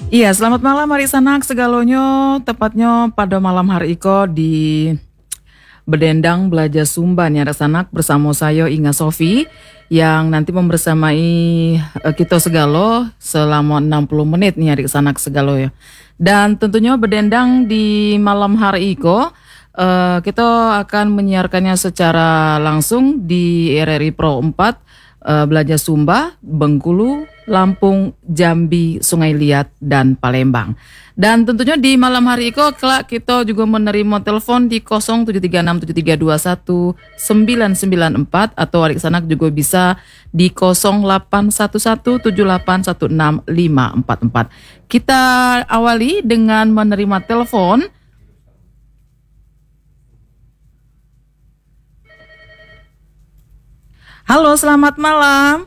Iya, selamat malam Hari Sanak segalonyo. Tepatnya pada malam hari iko di Bedendang Belajar Sumba nih Hari Sanak bersama saya Inga Sofi yang nanti membersamai kita segalo selama 60 menit nih Hari Sanak segalo ya. Dan tentunya Bedendang di malam hari iko kita akan menyiarkannya secara langsung di RRI Pro 4 Belajar Sumba, Bengkulu, Lampung, Jambi, Sungai Liat, dan Palembang. Dan tentunya di malam hari itu kelak kita juga menerima telepon di 073673219994 atau Arik Sanak juga bisa di 081178165544. Kita awali dengan menerima telepon. Halo, selamat malam.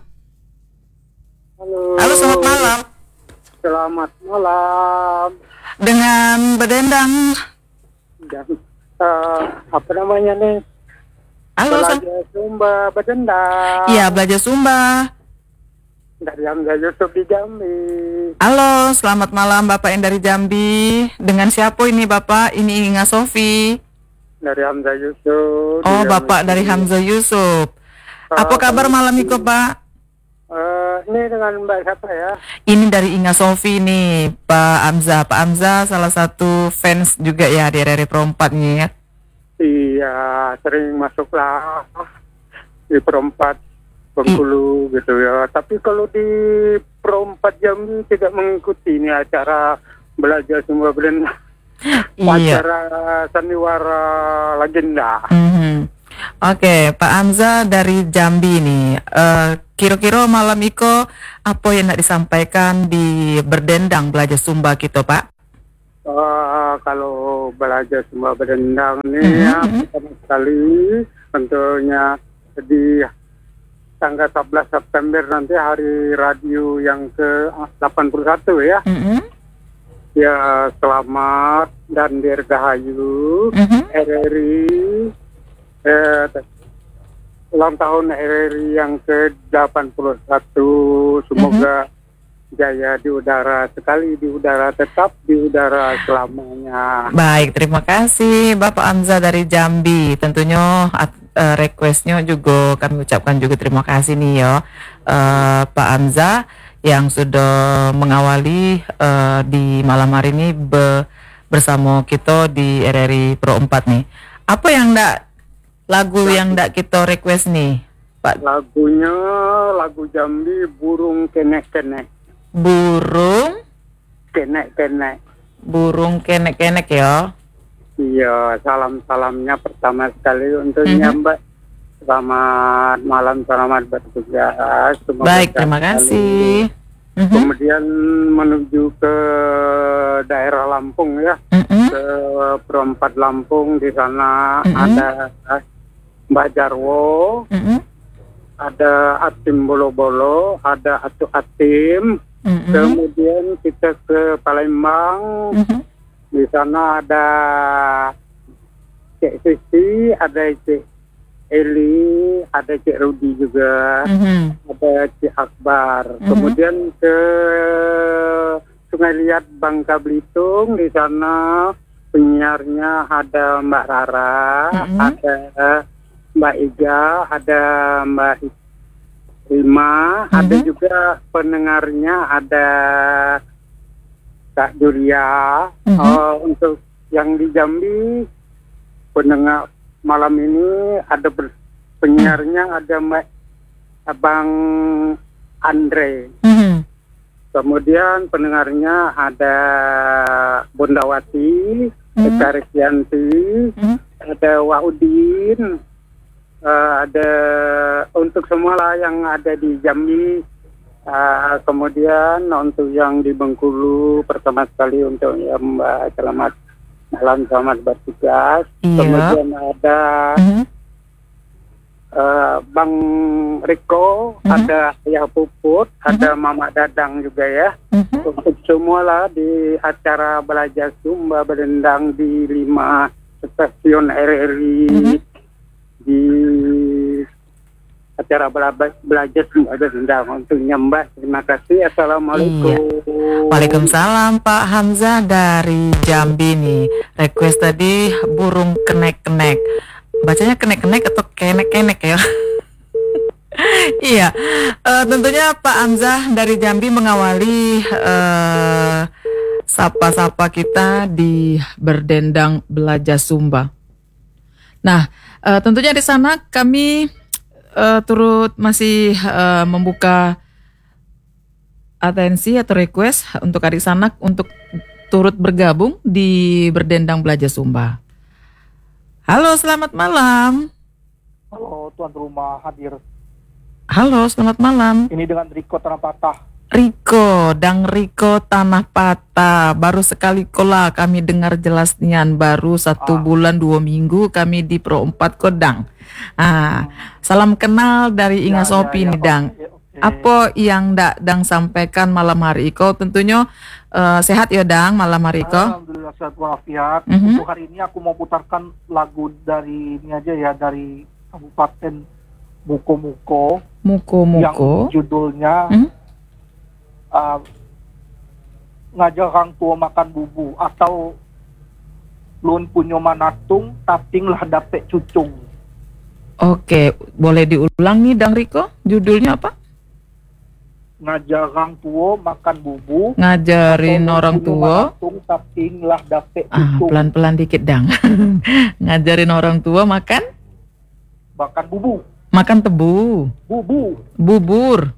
Halo, Selamat malam. selamat malam. Dengan Bedendang. Dan apa namanya nih? Halo, Belajar Sumba Bedendang. iya Belajar Sumba. Dari Hamzah Yusuf di Jambi. Halo, selamat malam Bapak yang dari Jambi. Dengan siapa ini Bapak? Ini Inga Sofi. Dari Hamzah Yusuf. Oh, Bapak dari Hamzah Yusuf. Apa kabar malam itu Pak? Ini dengan Mbak siapa ya? Ini dari Inga Sofi nih, Pak Amza. Pak Amza salah satu fans juga ya di RRI Pro 4 nih ya. Iya, sering masuklah di Perempat Bengkulu gitu ya. Tapi kalau di Perempat Jambi tidak mengikuti ini acara Belajar Sumba Bedendang. Iya. Acara sandiwara legenda. Oke, Pak Amza dari Jambi nih. Kira-kira malam iko apa yang nak disampaikan di Berdendang Belajar Sumba gitu, Pak? Kalau Belajar Sumba Bedendang nih ya, pertama sekali tentunya di tanggal 11 September nanti hari radio yang ke-81 ya. Ya, selamat dan dirgahayu RRI ulang tahun RRI yang ke-81. Semoga jaya di udara, sekali di udara, tetap di udara selamanya. Baik, terima kasih Bapak Amza dari Jambi. Tentunya requestnya juga kami ucapkan juga terima kasih nih ya Pak Amza yang sudah mengawali di malam hari ini bersama kita di RRI Pro 4 nih. Apa yang lagu yang kita request nih Pak? Lagunya lagu Jambi, Burung Kenek-Kenek. Burung Kenek-Kenek. Burung kenek-kenek ya. Iya, salam-salamnya pertama sekali untuknya Mbak. Selamat malam, selamat bertugas. Semoga baik, terima kasih. Kemudian menuju ke daerah Lampung ya, ke Perempat Lampung. Di sana ada Mbak Jarwo, ada Atim Bolo-Bolo, ada Atu Atim. Kemudian kita ke Palembang. Di sana ada Cik Sisi, ada Cik Eli, ada Cik Rudi juga, ada Cik Akbar. Kemudian ke Sungai Liat, Bangka Belitung. Di sana penyiarnya ada Mbak Rara, ada Mbak Iga, ada Mbak Rima, ada juga pendengarnya ada Kak Julia. Untuk yang di Jambi, pendengar malam ini ada penyiarnya ada Mbak Abang Andre. Kemudian pendengarnya ada Bundawati, Eka Rekianti, ada Waudin, ada untuk semua lah yang ada di Jambi. Kemudian untuk yang di Bengkulu pertama sekali untuk Mbak selamat malam, selamat bertugas. Kemudian ada Bang Riko, ada Ayah Puput, ada Mama Dadang juga ya. Untuk semua lah di acara Belajar Sumba Bedendang di 5 stasiun RRI di acara belajar rendang untuk nyembah. Terima kasih. Assalamualaikum. Iya. Waalaikumsalam Pak Hamzah dari Jambi nih. Request tadi burung kenek-kenek. Bacanya kenek-kenek atau kenek-kenek ya? Iya. Tentunya Pak Hamzah dari Jambi mengawali sapa-sapa kita di Berdendang Belajar Sumba. Nah, tentunya di sana kami turut masih membuka atensi atau request untuk adik sanak untuk turut bergabung di Berdendang Belajar Sumba. Halo, selamat malam. Halo, tuan rumah hadir. Halo, selamat malam. Ini dengan Riko Tanah Patah. Riko, Dang Riko Tanah Patah. Baru sekali kola kami dengar jelasnya. Baru 1 bulan 2 minggu kami di Pro 4 Kodang. Salam kenal dari Inga Sopi nih Dang. Apa yang Dang sampaikan malam hari Iko? Tentunya sehat ya Dang malam hari Iko. Alhamdulillah sehat walafiat. Untuk hari ini aku mau putarkan lagu dari ini aja ya, dari Kabupaten Muko-Muko. Muko-Muko. Yang judulnya ngajak orang tua makan bubu, atau lun punyo manatung taping lah dapet cucung. Oke, boleh diulang nih Dang Riko? Judulnya apa? Ngajak orang tua makan bubu, ngajarin orang tua taping lah dapet cucung. Pelan-pelan dikit Dang. Ngajarin orang tua makan bubu. Makan tebu. Bubur.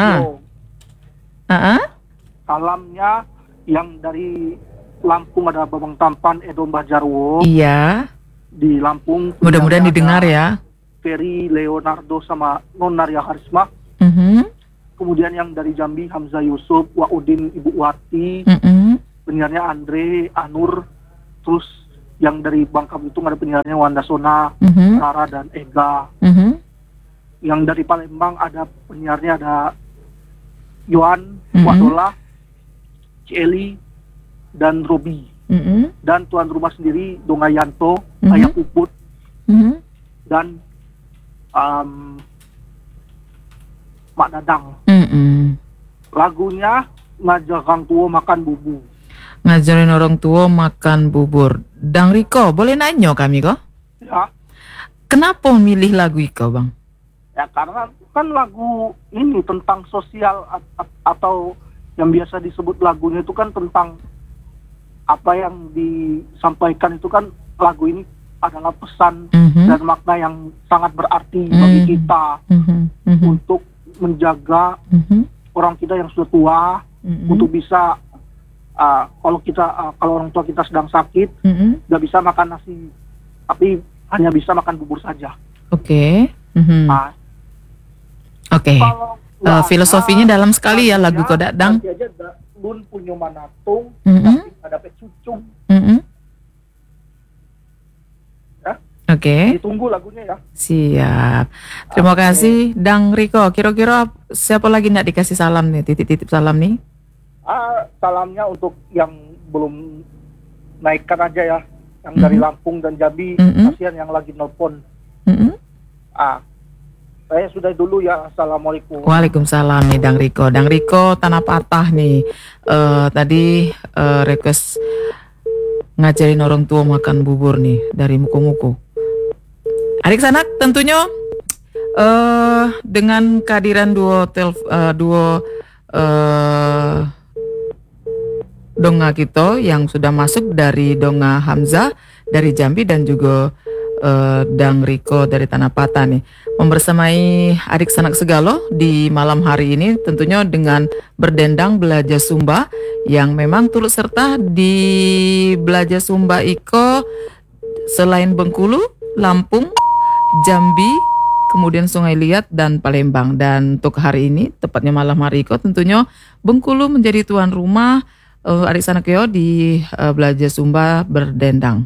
Salamnya yang dari Lampung ada Babang Tampan Edo Mbah Jarwo. Iya. Di Lampung. Mudah-mudahan didengar ya. Ferry Leonardo sama Non Naria Harisma. Kemudian yang dari Jambi Hamzah Yusuf, Waudin Ibu Wati. Penyiarnya Andre, Anur. Terus yang dari Bangka Belitung ada penyiarnya Wanda Sona, Rara dan Ega. Yang dari Palembang ada penyiarnya ada Yohan, Wadola, Cieli, dan Robi. Dan tuan rumah sendiri Dongayanto, Ayah Puput, dan Mak Dadang. Lagunya ngajak orang tua makan bubu. Ngajarin orang tua makan bubur. Dang Riko, boleh nanya kami kok? Ya. Kenapa milih lagu Iko Bang? Ya karena kan lagu ini tentang sosial, atau yang biasa disebut lagunya itu kan tentang apa yang disampaikan itu kan, lagu ini adalah pesan dan makna yang sangat berarti bagi kita untuk menjaga orang kita yang sudah tua, untuk bisa kalau orang tua kita sedang sakit nggak bisa makan nasi, tapi hanya bisa makan bubur saja. Oke. Oke. Filosofinya dalam sekali ya lagu Kodak Dang. Lun punya manatung, tapi ada pecucung. Ya? Oke. Ditunggu lagunya ya. Siap. Terima kasih Dang Riko. Kira-kira siapa lagi nggak dikasih salam nih? Titip-titip salam nih. Salamnya untuk yang belum naikkan aja ya, yang dari Lampung dan Jambi. Kasihan yang lagi nelpon. Saya sudah dulu ya. Assalamualaikum. Waalaikumsalam nih Dang Riko. Dang Riko Tanah Patah nih. Tadi request ngajarin orang tua makan bubur nih dari Muko-Muko. Adik sanak tentunya dengan kehadiran duo donga kita yang sudah masuk dari donga Hamzah dari Jambi dan juga Dang Riko dari Tanah Patah nih, membersamai adik sanak segalo di malam hari ini tentunya dengan Berdendang Belajar Sumba yang memang turut serta di Belajar Sumba Iko selain Bengkulu, Lampung, Jambi, kemudian Sungai Liat dan Palembang. Dan untuk hari ini tepatnya malam hari Iko tentunya Bengkulu menjadi tuan rumah adik sanak yo di Belajar Sumba Berdendang.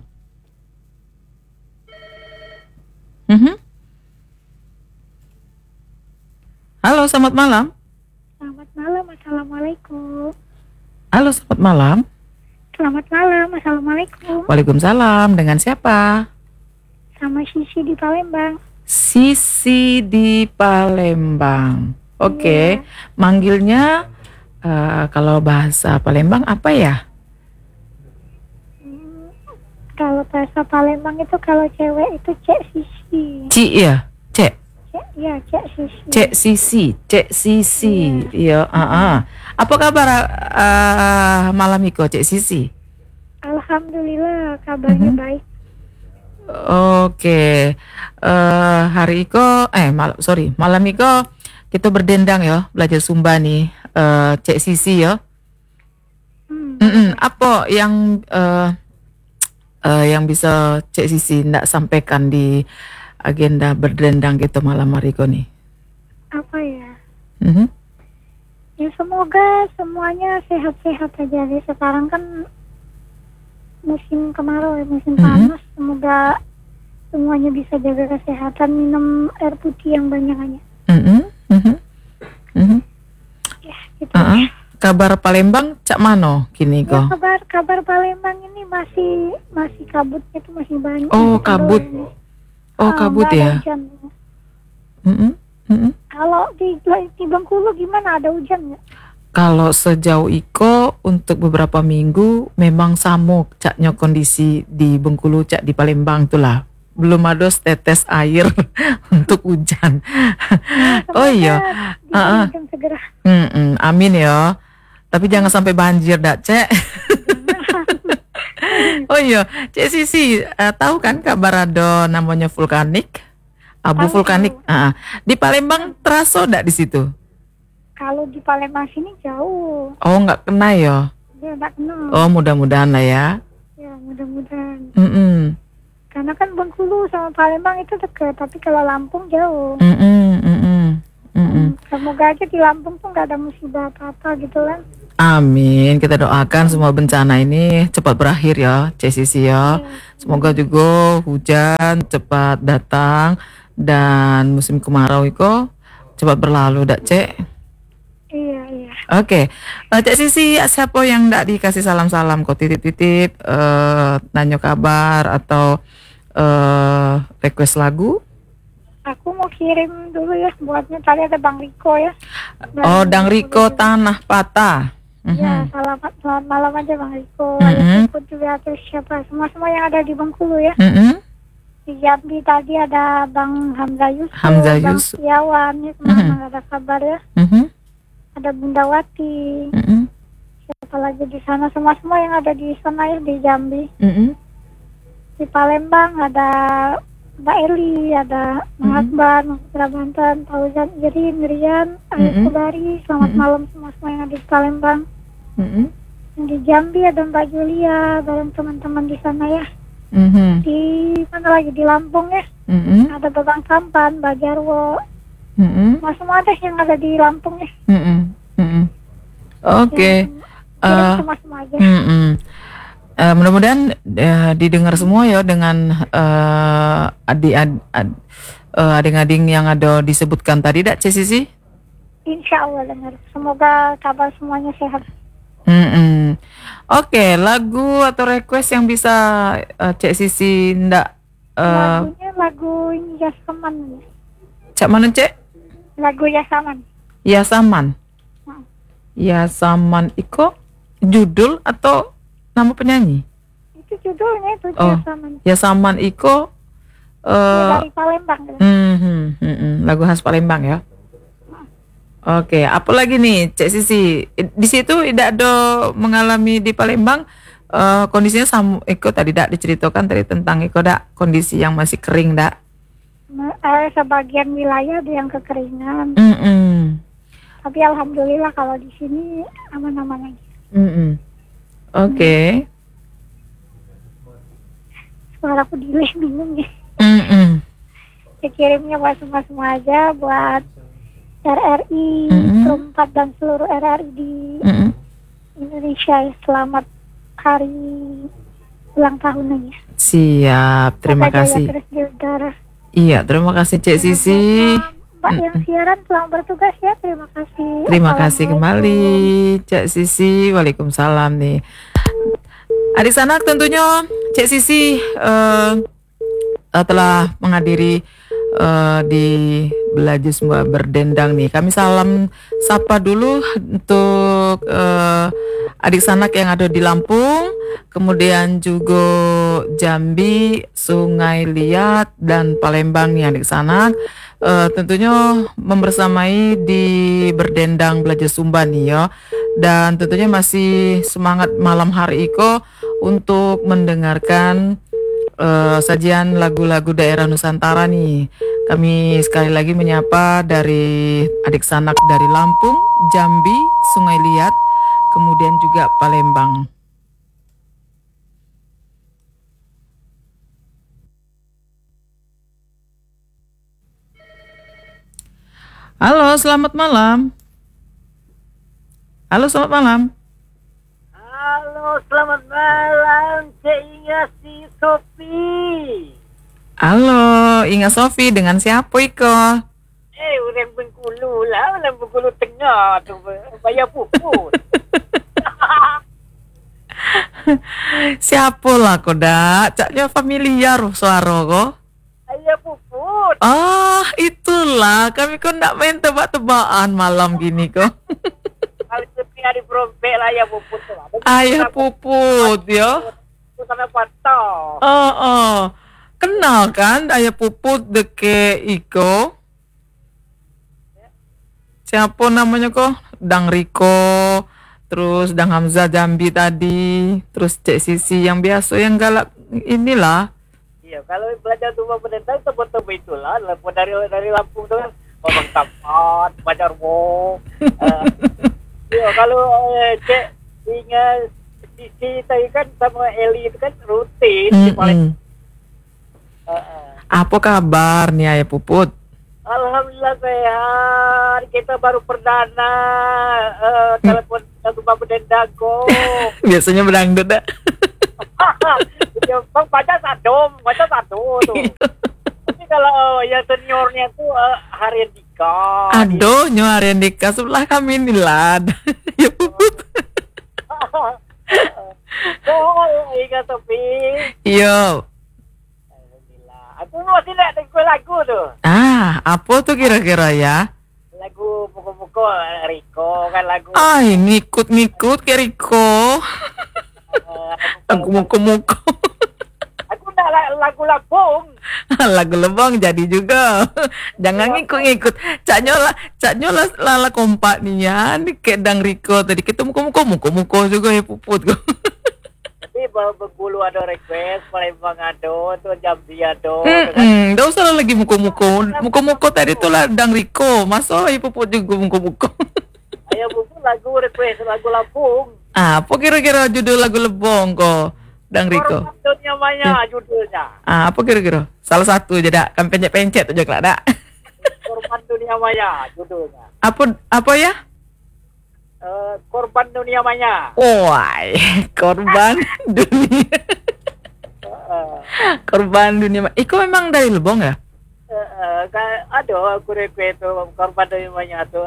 Halo, selamat malam. Selamat malam, assalamualaikum. Halo, selamat malam. Selamat malam, assalamualaikum. Waalaikumsalam. Dengan siapa? Sama Sisi di Palembang. Sisi di Palembang. Oke. Manggilnya kalau bahasa Palembang apa ya? Kalau bahasa Palembang itu kalau cewek itu Cek Sisi. Ci ya? Cek. Ya, Cek Sisi. Cek Sisi, Cek Sisi. Iya, Apa kabar malam iko Cek Sisi? Alhamdulillah kabarnya baik. Oke. Hari iko malam iko kita berdendang ya, belajar Sumba nih. Cek Sisi ya. Apa yang bisa Cek Sisi ndak sampaikan di agenda berdendang gitu malam hari nih? Apa ya? Ya semoga semuanya sehat-sehat aja. Jadi sekarang kan musim kemarau, musim panas. Semoga semuanya bisa jaga kesehatan, minum air putih yang banyak aja. Ya, gitu. Kabar Palembang cak mano kini Ya, kok? kabar Palembang ini masih kabutnya tuh masih banyak. Oh, kabut. Kabut nggak ada ya. hujan. Kalau di Bengkulu gimana, ada hujan nggak? Kalau sejauh iko untuk beberapa minggu memang samuk caknya kondisi di Bengkulu cak di Palembang tuh lah. Belum ada setetes air untuk hujan. Oh iya. Hujan segera. Amin ya. Tapi jangan sampai banjir dak, Cek. Oh iya, Cek Sisi, tahu kan kabar ada namanya vulkanik? Abu vulkanik. Di Palembang terasa dak di situ? Kalau di Palembang sini jauh. Oh, nggak kena ya? Ya, nggak kenal. Oh, mudah-mudahan lah ya. Ya, mudah-mudahan. Karena kan Bengkulu sama Palembang itu dekat, tapi kalau Lampung jauh. Semoga aja di Lampung tuh nggak ada musibah apa-apa gitu kan. Amin, kita doakan semua bencana ini cepat berakhir ya, Cek Sisi ya. Semoga juga hujan cepat datang dan musim kemarau itu cepat berlalu, dak Cek. Iya. Oke, Cek Sisi, siapa yang ndak dikasih salam-salam kok titip-titip, nanya kabar atau request lagu? Aku mau kirim dulu ya, buatnya tadi ada Bang Riko ya. Dang Riko Tanah Patah. Ya, selamat malam aja Bang Riko. Ada juga terus siapa semua yang ada di Bengkulu ya. Di Jambi tadi ada Bang Hamzah Yusuf, Bang Setiawan ya, kemana ada kabar ya. Ada Bunda Wati. Siapa lagi di sana, semua yang ada di sana ya, di Jambi. Di Palembang ada Mbak Eli, ada Mang Akbar, Mang Putra Banten, Fauzan, Irin, Rian, Ayu Kubari. Selamat malam semua yang ada di Palembang. Di Jambi ada Mbak Julia bareng teman-teman di sana ya. Di mana lagi, di Lampung ya. Ada Babang Sampan, Mbak Jarwo. Semua ada yang ada di Lampung ya. Oke. Semua aja. Mudah-mudahan didengar semua ya dengan adik-adik yang ada disebutkan tadi, dak Cek Sisi? Insya Allah dengar. Semoga kabar semuanya sehat. Oke, lagu atau request yang bisa Cek Sisi ndak? Lagunya lagu ini Yasaman. Cak mana Cek? Lagu Yasaman. Yasaman. Yasaman iko judul atau nama penyanyi? Itu judulnya itu Yasaman. Yasaman iko dari Palembang. Lagu khas Palembang ya. Oke, apa lagi nih Cek Sisi? Di situ tidak ada mengalami di Palembang kondisinya sama iko tadi dak diceritakan tadi tentang iko dak kondisi yang masih kering dak? Sebagian wilayah ada yang kekeringan. Tapi alhamdulillah kalau di sini aman-aman aja. Oke. Suara aku delay bingung ya. Kirimnya buat semua aja, buat RRI, Perempat dan seluruh RRI di Indonesia. Selamat hari ulang tahun aja. Siap, terima kasih. Iya, terima kasih Cek Sisi. Mbak yang siaran selamat bertugas ya, terima kasih. Terima kasih kembali Cek Sisi. Waalaikumsalam nih. Adik sanak tentunya Cek Sisi telah menghadiri di Belajar Sumba Berdendang nih. Kami salam sapa dulu untuk adik sanak yang ada di Lampung, kemudian juga Jambi, Sungai Liat, dan Palembang nih adik sanak. Tentunya membersamai di Berdendang Belajar Sumba nih ya. Dan tentunya masih semangat malam hari Iko untuk mendengarkan sajian lagu-lagu daerah Nusantara nih. Kami sekali lagi menyapa dari adik sanak dari Lampung, Jambi, Sungai Liat, kemudian juga Palembang. Halo, selamat malam. Halo, selamat malam. Halo, selamat malam, Cik Inga Sofi. Halo, Inga Sofi, dengan siapa Iko? Orang Bengkulu lah, orang Bengkulu Tengah tu, bayar puput. Siapa lah kau dak? Caknya familiar suara kau. Bayar puput. Oh, itulah. Kami kau nak main tebak-tebakan malam gini kau. Kalau sepi hari berompek lah, ayah puput tu lah. Ayah puput, ya. Itu sampai patah. Oh. Kenal kan ayah puput deke Iko? Siapa namanya kok? Dang Riko, terus Dang Hamzah Jambi tadi, terus Cek Sisi yang biasa yang galak inilah. Iya, kalau belajar Sumba Berdendang tebak-tebak itulah. Dari Lampung tu kan, Bang Tamat, Bajarwo. Iya, kalau Cek Inga Sisi tadi kan sama Eli itu kan rutin. Apa kabar nih ayah puput? Alhamdulillah sehat. Kita baru perdana telepon Sumba Berdendang kok. Biasanya berdangdut dah. Bang baca satu tuh. Tapi kalau yang seniornya tuh Harian Dika. Aduh, nyo Harian Dika sebelah kami nih lah. Ya puput. Oh, Inga Sofi. Yo. Aku masih nak dengar lagu tu. Apa tuh kira-kira ya? Lagu pukul-pukul Riko kan lagu. Ngikut-ngikut ke Riko. Aku muka-muka. Aku nak lagu Lampung. Lagu Lebong jadi juga. Jangan ngikut-ngikut. Caknya lah kompak nih ya. Ini kayak Dang Riko tadi kita muka-muka juga ya puput. Tapi Bengkulu ada request, Palembang ada, tu Jambi ada. Nggak usah lagi muka-muka tadi tuh lah Dang Riko. Masa ibu puput juga muka-muka. Ayo puput lagu request lagu Lampung. Apa kira-kira judul lagu Lebong kok Dang Riko? Korban Dunia Maya judulnya. Apa kira-kira? Salah satu aja dak. Kan pencet-pencet aja kelak dak. Korban Dunia Maya judulnya. Apa ya? Korban Dunia Maya. Korban dunia. Korban dunia. Iko memang dari Lebong ya? Ada aku request tu Korban Dunia Maya tu.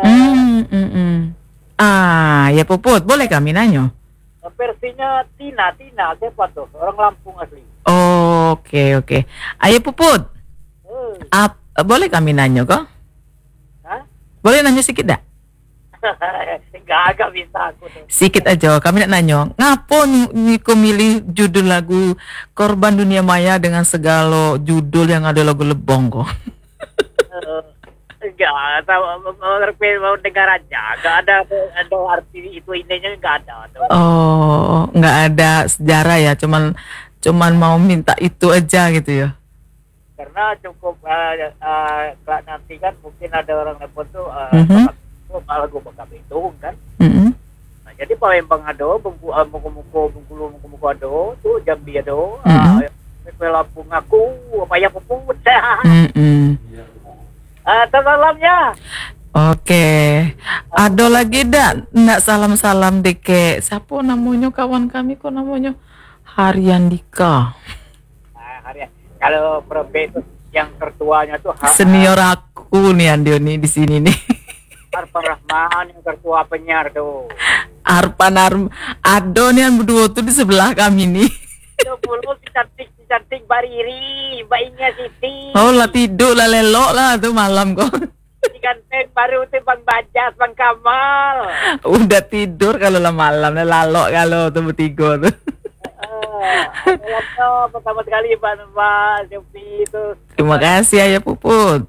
Ya puput, boleh kami nanya? Versinya Tina, siapa tu? Orang Lampung asli. Oke. Ayo puput. Boleh kami nanya kok? Boleh nanya sedikit dak? Enggak bisa aku tuh. Sikit aja, kami nak nanya, ngapo Niko milih judul lagu Korban Dunia Maya dengan segala judul yang ada lagu Lebong kok? Enggak, mau dengar aja, enggak ada arti itu ininya enggak ada. Enggak ada sejarah ya, cuman mau minta itu aja gitu ya. Karena cukup nanti kan mungkin ada orang telepon tuh lagu Bangka Belitung kan. Nah, jadi Palembang ada, Bengkulu ada, tuh Jambi ada, Lampung aku, Payah Puput. Salamnya. Oke. Ada lagi ndak salam-salam deke. Siapa namanya kawan kami kok namanya Harian Dika. Harian. Kalau Probe itu yang tertuanya tuh senior aku nih Andio nih di sini nih. Arpan Rahman yang tertua penyiar tuh. Arpan Ado nih yang berdua tuh di sebelah kami nih. 10 si cantik Bariri, Mbak Inya Siti. Oh lah tidur lah lelok lah tuh malam kok. Si ganteng baru tuh Bang Bajas, Bang Kamal. Udah tidur kalau lah malam, lalok kalau tuh bertiga tuh. Pertama sekali Mbak Sofi itu. Terima kasih Ayah Puput.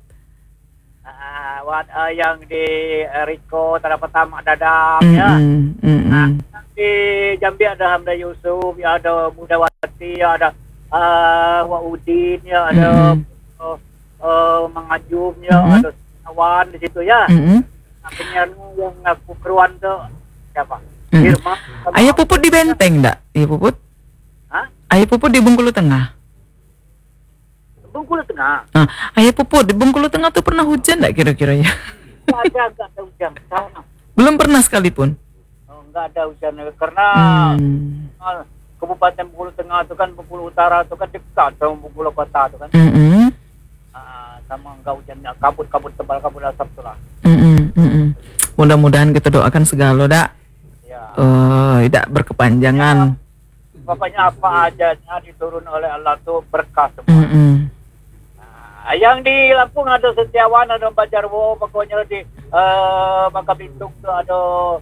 Yang di Riko terdapat Tamak Dadam ya. Di Jambi ada Hamda Yusuf, ya ada Mudawati, ya ada Waudin, ya ada Mang Ajum, ya ada Awan di situ ya. Penyiar yang aku keruan tuh siapa? Firman. Ayah Puput di Benteng enggak? Ayah Puput? Hah? Ayah Puput di Bengkulu Tengah. Bengkulu Tengah. Ayah Puput di Bengkulu Tengah tuh pernah hujan enggak kira-kira ya? Enggak ada hujan. Belum pernah sekalipun. Enggak ada hujan karena Kabupaten Bengkulu Tengah itu kan Bengkulu Utara itu kan dekat sama Bengkulu Kota itu kan. Sama enggak hujannya kabut tebal, kabut asap tuh lah. Mudah-mudahan kita doakan segala dak. Ya. Tidak berkepanjangan. Pokoknya apa aja diturun oleh Allah tuh berkah semua. Yang di Lampung ada Setiawan, ada Mbak Jarwo, pokoknya di Bangka Belitung tuh ada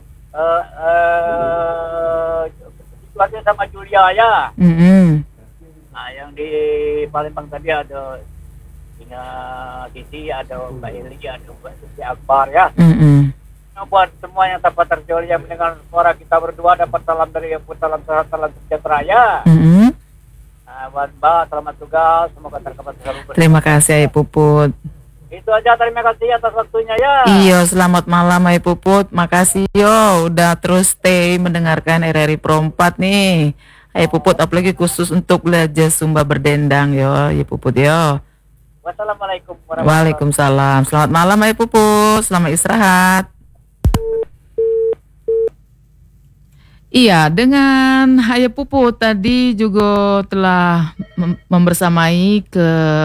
situasi sama Julia ya. Yang di Palembang tadi ada Titi, ada Mbak Eli, ada Mbak Suci Akbar ya. Buat semua yang dapat terjol yang mendengar suara kita berdua dapat salam dari Ibu, salam sehat, salam sejahtera ya. Buat Mbak, selamat tugas, semoga terkapat selalu bersama. Terima kasih Ayah Puput. Itu aja, terima kasih atas waktunya ya. Iya, selamat malam Ayah Puput. Makasih yo udah terus stay mendengarkan RRI Pro 4 nih. Ayah Puput apalagi khusus untuk belajar Sumba Berdendang yo, Ayah Puput yo. Wassalamualaikum warahmatullahi wabarakatuh. Waalaikumsalam. Selamat malam Ayah Puput. Selamat istirahat. Iya, dengan Ayah Puput tadi juga telah membersamai ke